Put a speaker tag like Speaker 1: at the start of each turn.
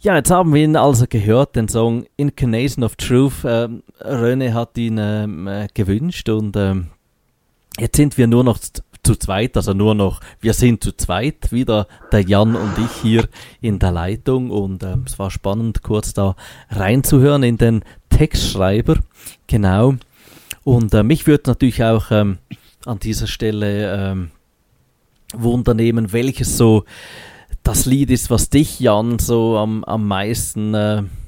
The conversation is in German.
Speaker 1: Ja, jetzt haben wir ihn also gehört, den Song Incarnation of Truth. René hat ihn gewünscht und jetzt sind wir nur noch zu zweit, also nur noch, wir sind zu zweit, wieder der Jan und ich hier in der Leitung und es war spannend, kurz da reinzuhören in den Textschreiber, genau. Und mich würde natürlich auch an dieser Stelle wundernehmen, welches so das Lied ist, was dich, Jan, so am meisten